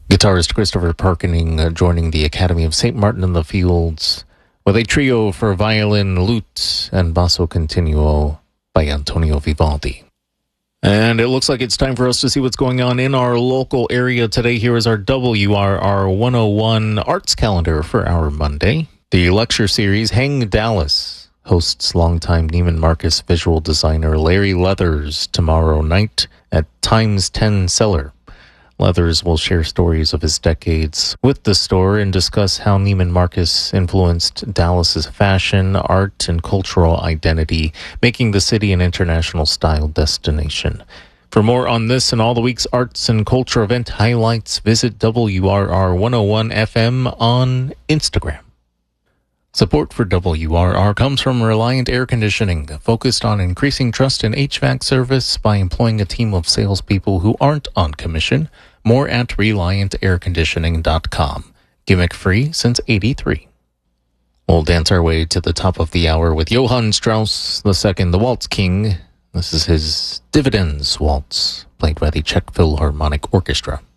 Guitarist Christopher Parkening joining the Academy of St. Martin in the Fields with a trio for violin, lute, and basso continuo by Antonio Vivaldi. And it looks like it's time for us to see what's going on in our local area today. Here is our WRR 101 arts calendar for our Monday. The lecture series Hang Dallas hosts longtime Neiman Marcus visual designer Larry Leathers tomorrow night at Times 10 Cellar. Leathers will share stories of his decades with the store and discuss how Neiman Marcus influenced Dallas's fashion, art, and cultural identity, making the city an international style destination. For more on this and all the week's arts and culture event highlights, visit WRR 101 FM on Instagram. Support for WRR comes from Reliant Air Conditioning, focused on increasing trust in HVAC service by employing a team of salespeople who aren't on commission. More at ReliantAirConditioning.com. Gimmick free since '83. We'll dance our way to the top of the hour with Johann Strauss II, the Waltz King. This is his Dividends Waltz, played by the Czech Philharmonic Orchestra.